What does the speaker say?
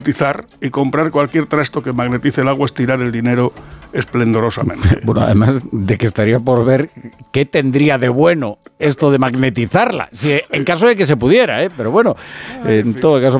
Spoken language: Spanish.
magnetizar y comprar cualquier trasto que magnetice el agua es tirar el dinero esplendorosamente. Bueno, además de que estaría por ver qué tendría de bueno esto de magnetizarla, si en caso de que se pudiera, pero bueno, en todo caso